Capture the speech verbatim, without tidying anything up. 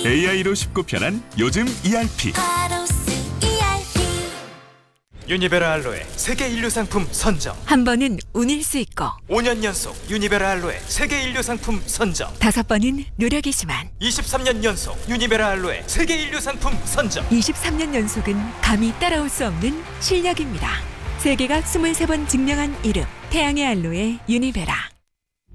에이아이로 쉽고 편한 요즘 이알피. 유니베라 알로에 세계 인류 상품 선정. 한 번은 운일 수 있고 오 년 연속 유니베라 알로에 세계 인류 상품 선정. 다섯 번은 노력이지만 이십삼 년 연속 유니베라 알로에 세계 인류 상품 선정. 이십삼 년 연속은 감히 따라올 수 없는 실력입니다. 세계가 이십삼 번 증명한 이름 태양의 알로에 유니베라.